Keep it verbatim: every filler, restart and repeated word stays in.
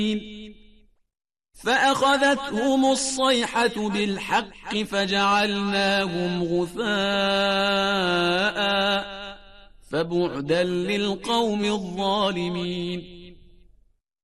فأخذتهم الصيحة بالحق فجعلناهم غثاء فبعدا للقوم الظالمين